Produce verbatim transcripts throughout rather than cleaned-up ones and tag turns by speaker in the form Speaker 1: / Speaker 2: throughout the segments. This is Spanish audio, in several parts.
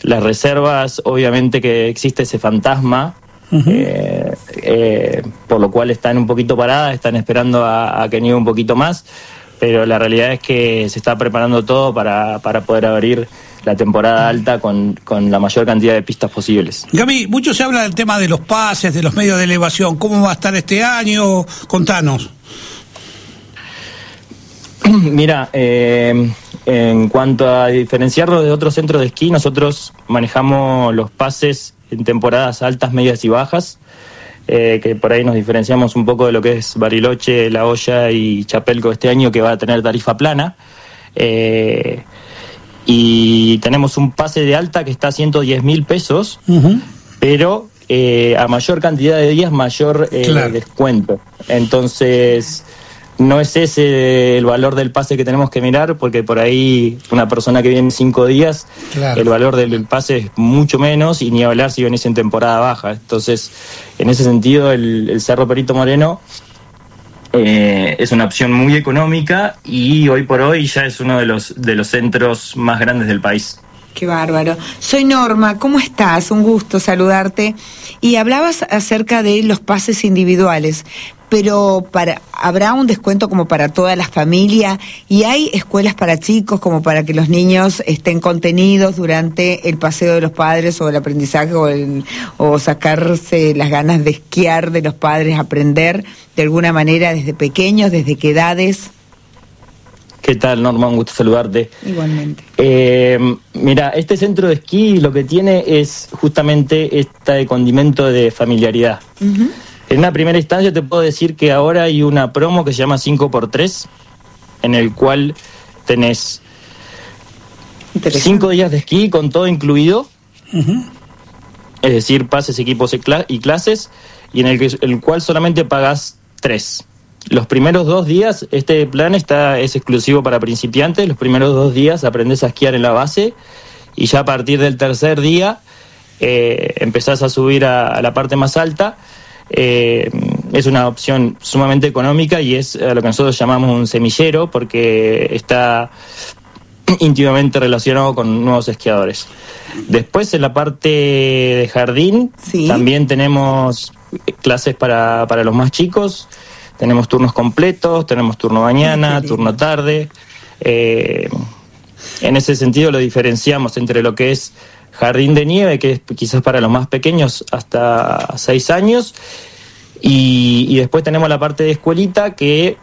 Speaker 1: Las reservas, obviamente que existe ese fantasma, uh-huh. eh, eh, por lo cual están un poquito paradas, están esperando a, a que nieve un poquito más, pero la realidad es que se está preparando todo para, para poder abrir la temporada alta con, con la mayor cantidad de pistas posibles.
Speaker 2: Gaby, mucho se habla del tema de los pases, de los medios de elevación. ¿Cómo va a estar este año? Contanos.
Speaker 1: Mira, eh, en cuanto a diferenciarlo de otros centros de esquí, nosotros manejamos los pases en temporadas altas, medias y bajas, eh, que por ahí nos diferenciamos un poco de lo que es Bariloche, La Hoya y Chapelco este año, que va a tener tarifa plana. Eh, y tenemos un pase de alta que está a ciento diez mil pesos, uh-huh. pero eh, a mayor cantidad de días, mayor eh, claro. descuento. Entonces, no es ese el valor del pase que tenemos que mirar, porque por ahí una persona que viene cinco días, claro. el valor del pase es mucho menos, y ni hablar si venís en temporada baja. Entonces, en ese sentido, el, el Cerro Perito Moreno Eh, es una opción muy económica y hoy por hoy ya es uno de los de los centros más grandes del país.
Speaker 3: Qué bárbaro. Soy Norma, ¿cómo estás? Un gusto saludarte. Y hablabas acerca de los pases individuales, pero para ¿habrá un descuento como para toda la familia? ¿Y hay escuelas para chicos como para que los niños estén contenidos durante el paseo de los padres o el aprendizaje o, el, o sacarse las ganas de esquiar de los padres, aprender de alguna manera desde pequeños, desde qué edades?
Speaker 1: ¿Qué tal, Norma? Un gusto saludarte.
Speaker 3: Igualmente.
Speaker 1: Eh, mira, este centro de esquí lo que tiene es justamente este condimento de familiaridad. Uh-huh. En una primera instancia te puedo decir que ahora hay una promo que se llama cinco por tres, en el cual tenés cinco días de esquí con todo incluido, uh-huh. es decir, pases, equipos y clases, y en el, que, el cual solamente pagás tres. Los primeros dos días, este plan está es exclusivo para principiantes. Los primeros dos días aprendés a esquiar en la base, y ya a partir del tercer día eh, empezás a subir a, a la parte más alta. Eh, es una opción sumamente económica y es a lo que nosotros llamamos un semillero, porque está íntimamente relacionado con nuevos esquiadores. Después, en la parte de jardín, ¿sí? también tenemos clases para, para los más chicos. Tenemos turnos completos, tenemos turno mañana, sí, turno tarde. Eh, en ese sentido lo diferenciamos entre lo que es jardín de nieve, que es quizás para los más pequeños hasta seis años, y, y después tenemos la parte de escuelita, que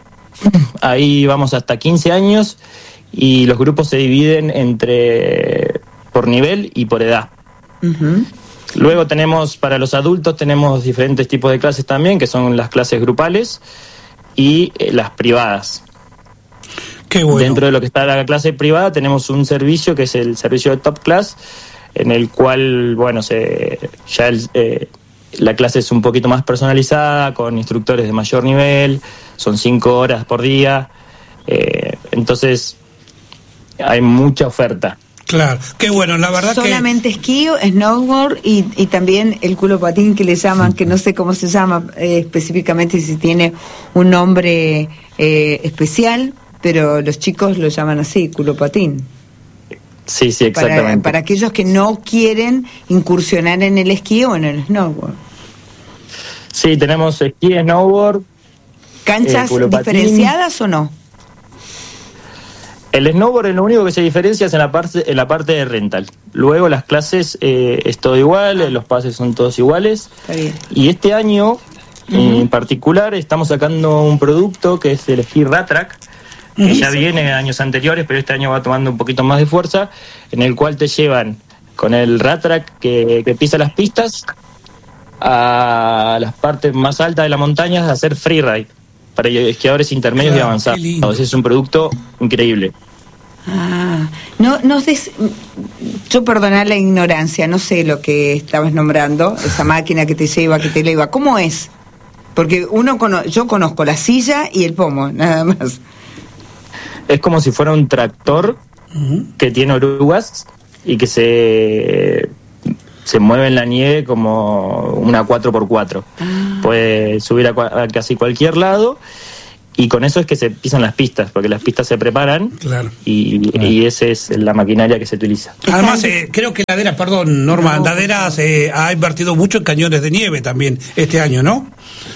Speaker 1: ahí vamos hasta quince años, y los grupos se dividen entre por nivel y por edad. Uh-huh. Luego tenemos, para los adultos, tenemos diferentes tipos de clases también, que son las clases grupales y eh, las privadas.
Speaker 2: Qué bueno.
Speaker 1: Dentro de lo que está la clase privada tenemos un servicio que es el servicio de Top Class, en el cual, bueno, se ya el, eh, la clase es un poquito más personalizada, con instructores de mayor nivel, son cinco horas por día, eh, entonces hay mucha oferta.
Speaker 2: Claro, qué bueno, la verdad.
Speaker 3: Solamente
Speaker 2: que...
Speaker 3: esquí, snowboard y, y también el culopatín, que le llaman, que no sé cómo se llama eh, específicamente, si tiene un nombre eh, especial, pero los chicos lo llaman así, culopatín.
Speaker 1: Sí, sí, exactamente.
Speaker 3: Para, para aquellos que no quieren incursionar en el esquí o en el snowboard.
Speaker 1: Sí, tenemos esquí, snowboard.
Speaker 3: ¿Canchas eh, diferenciadas o no?
Speaker 1: El snowboard, lo único que se diferencia es en la parte en la parte de rental. Luego las clases eh, es todo igual, ah. los pases son todos iguales.
Speaker 3: Está bien.
Speaker 1: Y este año, uh-huh. en particular, estamos sacando un producto que es el esquí Ratrack, que uh-huh. ya viene de años anteriores, pero este año va tomando un poquito más de fuerza, en el cual te llevan con el Ratrack que, que pisa las pistas a las partes más altas de la montaña a hacer freeride para esquiadores intermedios claro, y avanzados. Entonces es un producto increíble.
Speaker 3: Ah, no, no sé, yo perdonar la ignorancia, no sé lo que estabas nombrando, esa máquina que te lleva, que te eleva, ¿cómo es? Porque uno cono- yo conozco la silla y el pomo, nada más.
Speaker 1: Es como si fuera un tractor uh-huh. que tiene orugas y que se, se mueve en la nieve como una cuatro por cuatro. Ah. Puede subir a, a casi cualquier lado. y con eso es que se pisan las pistas, porque las pistas se preparan,
Speaker 2: claro.
Speaker 1: y,
Speaker 2: Claro.
Speaker 1: y esa es la maquinaria que se utiliza.
Speaker 2: Además, eh, creo que Laderas, perdón, Norma,
Speaker 3: No,
Speaker 2: Laderas eh, ha invertido mucho en cañones de nieve también este año, ¿no?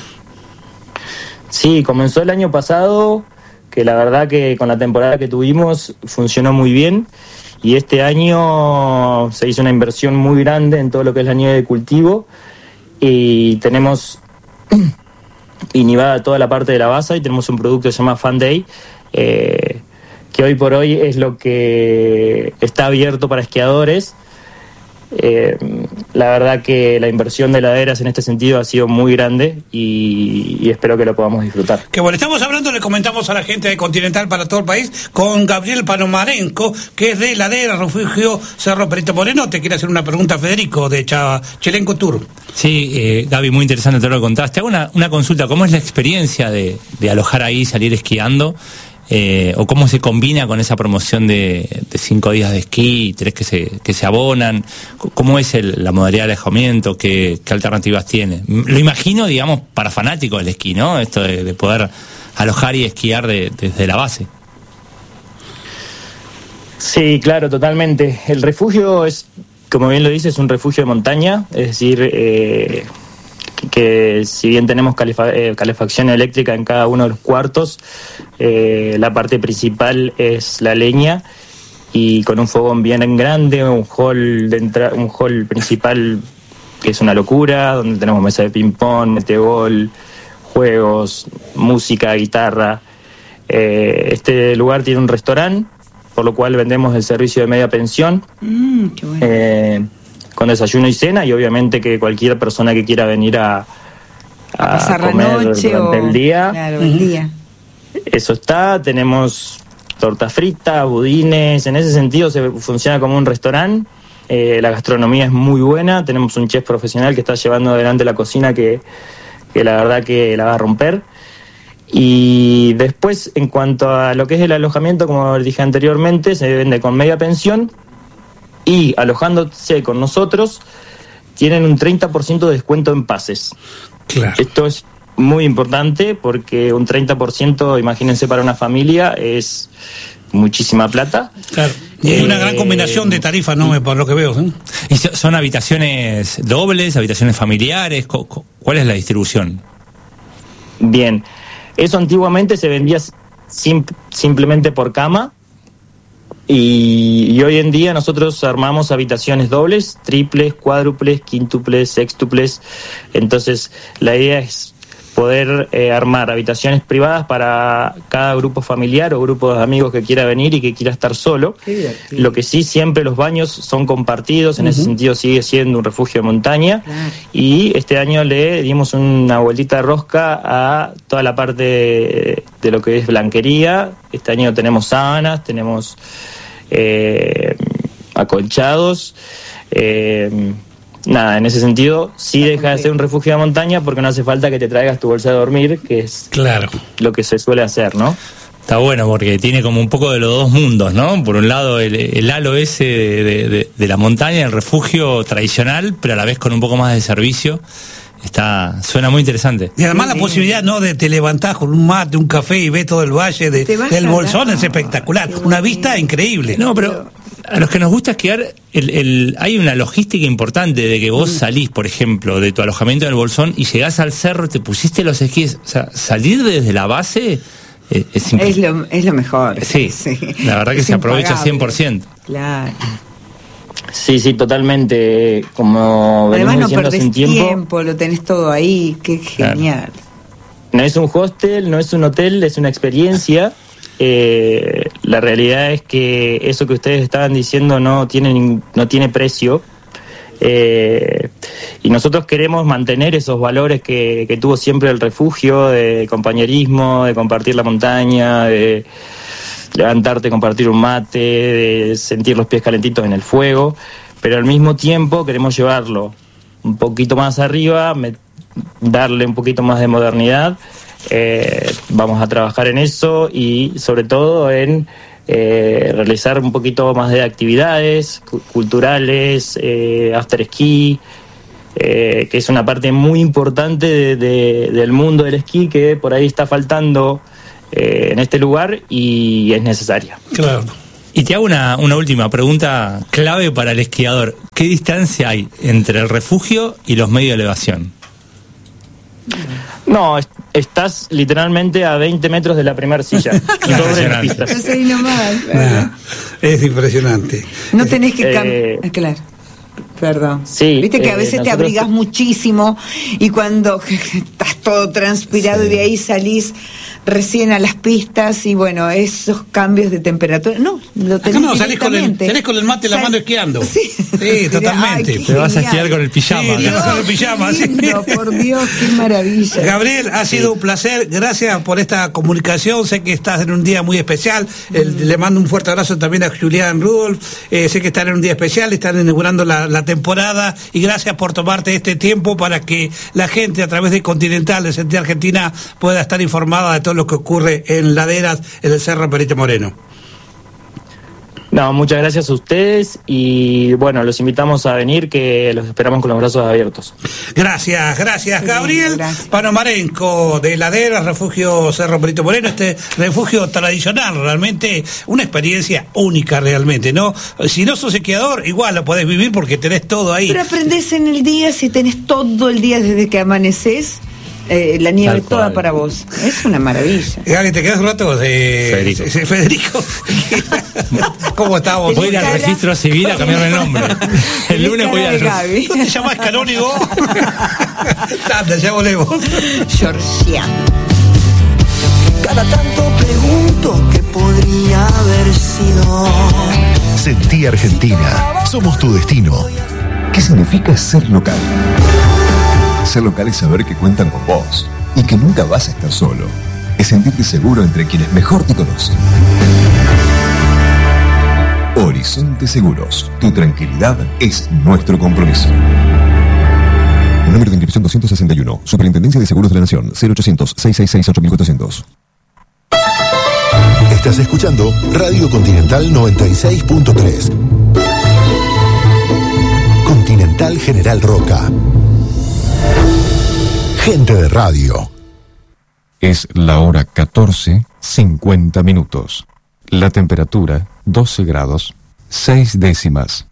Speaker 1: Sí, comenzó el año pasado, que la verdad que con la temporada que tuvimos funcionó muy bien, y este año se hizo una inversión muy grande en todo lo que es la nieve de cultivo, y tenemos inhibada toda la parte de la base, y tenemos un producto que se llama Fan Day, eh, que hoy por hoy es lo que está abierto para esquiadores. Eh, la verdad que la inversión de Laderas en este sentido ha sido muy grande y, y espero que lo podamos disfrutar.
Speaker 2: Que bueno, estamos hablando, le comentamos a la gente de Continental para todo el país, con Gabriel Panomarenko, que es de Laderas, Refugio Cerro Perito Moreno. Te quiere hacer una pregunta, Federico, de Chava, Chelenco Tour.
Speaker 4: Sí, eh, Gaby, muy interesante todo lo que contaste. Hago una, una consulta, ¿cómo es la experiencia de, de alojar ahí, salir esquiando? Eh, o cómo se combina con esa promoción de, de cinco días de esquí, tres que se, que se abonan, cómo es el, la modalidad de alojamiento, qué, qué alternativas tiene. Lo imagino, digamos, para fanáticos del esquí, ¿no? Esto de, de poder alojar y esquiar de, desde la base.
Speaker 1: Sí, claro, totalmente. El refugio es, como bien lo dice, es un refugio de montaña, es decir, eh, que si bien tenemos calefa- eh, calefacción eléctrica en cada uno de los cuartos, eh, la parte principal es la leña, y con un fogón bien grande, un hall de entra- un hall principal que es una locura, donde tenemos mesa de ping pong, metegol, juegos, música, guitarra. Eh, este lugar tiene un restaurante, por lo cual vendemos el servicio de media pensión.
Speaker 3: Mm, qué bueno.
Speaker 1: Eh, con desayuno y cena, y obviamente que cualquier persona que quiera venir a, a
Speaker 3: Pasar la
Speaker 1: comer
Speaker 3: noche
Speaker 1: durante
Speaker 3: o
Speaker 1: el día,
Speaker 3: claro, el día.
Speaker 1: eso está. Tenemos torta frita, budines, en ese sentido se funciona como un restaurante. Eh, la gastronomía es muy buena, tenemos un chef profesional que está llevando adelante la cocina que, que la verdad que la va a romper. Y después, en cuanto a lo que es el alojamiento, como dije anteriormente, se vende con media pensión, y alojándose con nosotros tienen un treinta por ciento de descuento en pases.
Speaker 2: Claro.
Speaker 1: Esto es muy importante porque un treinta por ciento, imagínense, para una familia es muchísima plata.
Speaker 2: Claro. Y hay
Speaker 1: Eh,
Speaker 2: una gran combinación de tarifas, ¿no? Por lo que veo, ¿eh?
Speaker 4: ¿Y so- son habitaciones dobles, habitaciones familiares? Co- co- ¿Cuál es la distribución?
Speaker 1: Bien, eso antiguamente se vendía sim- simplemente por cama, y, y hoy en día nosotros armamos habitaciones dobles, triples, cuádruples, quíntuples, sextuples. Entonces la idea es poder eh, armar habitaciones privadas para cada grupo familiar o grupo de amigos que quiera venir y que quiera estar solo.
Speaker 3: Qué divertido.
Speaker 1: Lo que sí, siempre los baños son compartidos, en ese sentido sigue siendo un refugio de montaña.
Speaker 3: Claro.
Speaker 1: Y este año le dimos una vueltita de rosca a toda la parte de, de lo que es blanquería. Este año tenemos sábanas, tenemos eh, acolchados. Eh, nada, en ese sentido sí deja de ser un refugio de montaña, porque no hace falta que te traigas tu bolsa de dormir, que es
Speaker 2: Claro.
Speaker 1: lo que se suele hacer, ¿no?
Speaker 4: Está bueno porque tiene como un poco de los dos mundos, ¿no? Por un lado el, el halo ese de, de, de, de la montaña, el refugio tradicional, pero a la vez con un poco más de servicio. Está, suena muy interesante.
Speaker 2: Y además
Speaker 3: Sí,
Speaker 2: la
Speaker 3: sí.
Speaker 2: posibilidad, ¿no?, de te levantás con un mate, un café y ves todo el valle de,
Speaker 3: Te vas
Speaker 2: del
Speaker 3: a
Speaker 2: Bolsón,
Speaker 3: dar-
Speaker 2: es espectacular.
Speaker 3: Qué
Speaker 2: Una
Speaker 3: bonito.
Speaker 2: vista increíble.
Speaker 4: No, pero a los que nos gusta esquiar, el, el, hay una logística importante de que vos salís, por ejemplo, de tu alojamiento en el Bolsón y llegás al cerro, te pusiste los esquís. O sea, salir desde la base eh, es imp-
Speaker 3: Es lo, es lo mejor.
Speaker 4: Sí, la verdad que
Speaker 3: Es
Speaker 4: se aprovecha
Speaker 3: impagable.
Speaker 4: cien por ciento.
Speaker 3: Claro.
Speaker 1: Sí, sí, totalmente. Como
Speaker 3: Además
Speaker 1: venimos
Speaker 3: no
Speaker 1: diciendo hace
Speaker 3: perdés
Speaker 1: un tiempo,
Speaker 3: tiempo, lo tenés todo ahí, qué
Speaker 4: Claro.
Speaker 3: genial.
Speaker 1: no es un hostel, no es un hotel, es una experiencia. Eh, la realidad es que eso que ustedes estaban diciendo no tiene nin- no tiene precio. Eh, y nosotros queremos mantener esos valores que, que tuvo siempre el refugio, de compañerismo, de compartir la montaña, de levantarte, compartir un mate, de sentir los pies calentitos en el fuego, pero al mismo tiempo queremos llevarlo un poquito más arriba, me- darle un poquito más de modernidad. Eh, vamos a trabajar en eso, y sobre todo en eh, realizar un poquito más de actividades cu- culturales, eh, after ski, eh, que es una parte muy importante de- de- del mundo del esquí, que por ahí está faltando eh, en este lugar y es necesaria.
Speaker 2: Claro.
Speaker 4: Y te hago una, una última pregunta clave para el esquiador. ¿Qué distancia hay entre el refugio y los medios de elevación?
Speaker 1: No, est- estás literalmente a veinte metros de la primera silla. Sobre las pistas.
Speaker 3: No soy nomás.
Speaker 2: Nah, es impresionante.
Speaker 3: No tenés que cambiar.
Speaker 1: Eh,
Speaker 3: claro. Perdón.
Speaker 1: Sí,
Speaker 3: Viste que a
Speaker 1: eh,
Speaker 3: veces te
Speaker 1: nosotros-
Speaker 3: abrigas muchísimo y cuando estás todo transpirado
Speaker 4: Sí.
Speaker 3: y de ahí salís recién a las pistas y bueno, esos cambios de temperatura. No, lo
Speaker 2: Acá
Speaker 3: tenés
Speaker 2: no, salís con el,
Speaker 3: directamente.
Speaker 2: salís con el mate en la
Speaker 3: Sal-
Speaker 2: mano esquiando.
Speaker 3: Sí,
Speaker 2: Sí, totalmente.
Speaker 3: Ay, qué
Speaker 4: Te vas a
Speaker 3: genial.
Speaker 4: esquiar con el pijama.
Speaker 2: Sí,
Speaker 4: ¿no?
Speaker 2: con el pijama,
Speaker 3: Qué
Speaker 2: sí.
Speaker 3: lindo, por Dios, qué maravilla.
Speaker 2: Gabriel, ha sido un placer, gracias por esta comunicación, sé que estás en un día muy especial, El- le mando un fuerte abrazo también a Julián Rudolf, eh, sé que están en un día especial, están inaugurando la, la temporada y gracias por tomarte este tiempo para que la gente a través de Continental de Sentir Argentina pueda estar informada de todo lo que ocurre en Laderas, en el Cerro Perito Moreno.
Speaker 1: No, muchas gracias a ustedes y bueno, los invitamos a venir, que los esperamos con los brazos abiertos.
Speaker 2: Gracias, gracias
Speaker 3: Sí,
Speaker 2: Gabriel
Speaker 3: gracias.
Speaker 2: Panomarenko de Laderas, Refugio Cerro Perito Moreno, este refugio tradicional, realmente una experiencia única realmente, ¿no? Si no sos esquiador, igual lo podés vivir porque tenés todo ahí.
Speaker 3: Pero aprendés en el día, si tenés todo el día desde que amaneces, eh, la nieve
Speaker 4: Tal
Speaker 3: toda
Speaker 4: cual.
Speaker 3: para vos. Es una maravilla.
Speaker 2: Gaby, ¿te quedas un rato? De...
Speaker 4: Federico.
Speaker 2: Sí, Federico. ¿Cómo estamos?
Speaker 4: Voy a ir al
Speaker 3: Cara-
Speaker 4: registro civil a cambiarme el nombre. El lunes voy a
Speaker 3: Tenés cara de
Speaker 4: al
Speaker 3: Gaby.
Speaker 2: ¿No te llamás Canónigo? Tanda, ya volvemos.
Speaker 3: Georgiano.
Speaker 5: Cada tanto pregunto qué podría haber sido.
Speaker 6: Sentí Argentina. Somos tu destino. ¿Qué significa ser local? Ser local es saber que cuentan con vos y que nunca vas a estar solo. Es sentirte seguro entre quienes mejor te conocen. Horizonte Seguros. Tu tranquilidad es nuestro compromiso. Número de inscripción doscientos sesenta y uno. Superintendencia de Seguros de la Nación. cero ochocientos, seiscientos sesenta y seis, ocho mil cuatrocientos.
Speaker 7: Estás escuchando Radio Continental noventa y seis punto tres. Continental General Roca. Gente de radio.
Speaker 8: Es la hora catorce, cincuenta minutos. La temperatura, doce grados, seis décimas.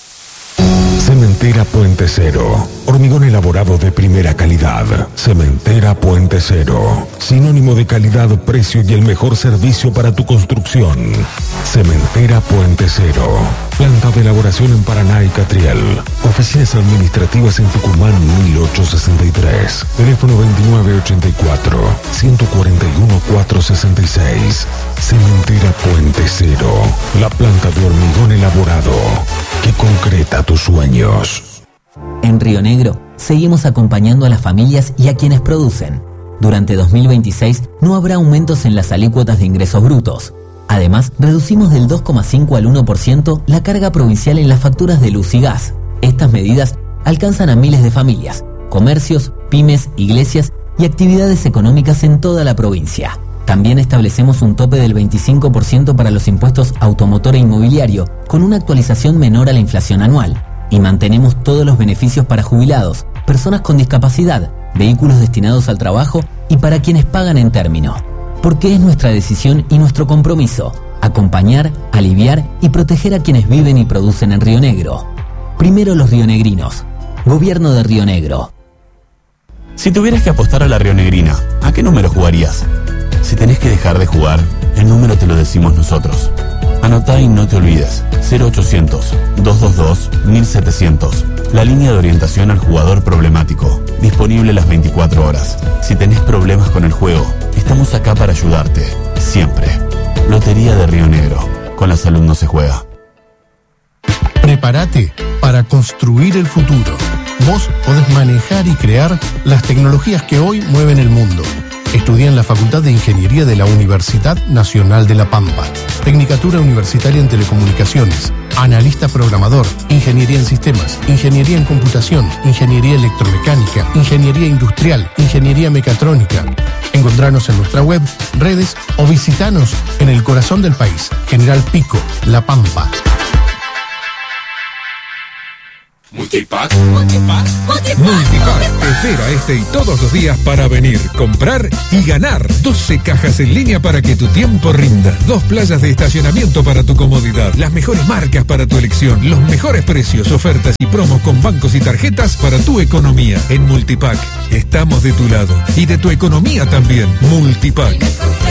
Speaker 9: Cementera Puente Cero. Hormigón elaborado de primera calidad. Cementera Puente Cero. Sinónimo de calidad, precio y el mejor servicio para tu construcción. Cementera Puente Cero. Planta de elaboración en Paraná y Catriel. Oficinas administrativas en Tucumán mil ochocientos sesenta y tres. Teléfono veintinueve ochenta y cuatro, ciento cuarenta y uno, cuatrocientos sesenta y seis. Cementera Puente Cero. La planta de hormigón elaborado que concreta tus sueños.
Speaker 10: En Río Negro, seguimos acompañando a las familias y a quienes producen. Durante dos mil veintiséis no habrá aumentos en las alícuotas de ingresos brutos. Además, reducimos del dos coma cinco al uno por ciento la carga provincial en las facturas de luz y gas. Estas medidas alcanzan a miles de familias, comercios, pymes, iglesias y actividades económicas en toda la provincia. También establecemos un tope del veinticinco por ciento para los impuestos automotor e inmobiliario, con una actualización menor a la inflación anual. Y mantenemos todos los beneficios para jubilados, personas con discapacidad, vehículos destinados al trabajo y para quienes pagan en término. Porque es nuestra decisión y nuestro compromiso acompañar, aliviar y proteger a quienes viven y producen en Río Negro. Primero los rionegrinos. Gobierno de Río Negro.
Speaker 11: Si tuvieras que apostar a la rionegrina, ¿a qué número jugarías? Si tenés que dejar de jugar, el número te lo decimos nosotros. Anotá y no te olvides. cero ochocientos, doscientos veintidós, mil setecientos. La línea de orientación al jugador problemático. Disponible las veinticuatro horas. Si tenés problemas con el juego, estamos acá para ayudarte. Siempre. Lotería de Río Negro. Con la salud no se juega.
Speaker 12: Prepárate para construir el futuro. Vos podés manejar y crear las tecnologías que hoy mueven el mundo. Estudia en la Facultad de Ingeniería de la Universidad Nacional de La Pampa. Tecnicatura Universitaria en Telecomunicaciones. Analista programador. Ingeniería en Sistemas. Ingeniería en Computación. Ingeniería Electromecánica. Ingeniería Industrial. Ingeniería Mecatrónica. Encontranos en nuestra web, redes o visitanos en el corazón del país. General Pico, La Pampa.
Speaker 13: Multipack. Multipack. Multipack te espera este y todos los días para venir, comprar y ganar. doce cajas en línea para que tu tiempo rinda. Dos playas de estacionamiento para tu comodidad. Las mejores marcas para tu elección. Los mejores precios, ofertas y promos con bancos y tarjetas para tu economía. En Multipack estamos de tu lado y de tu economía también. Multipack.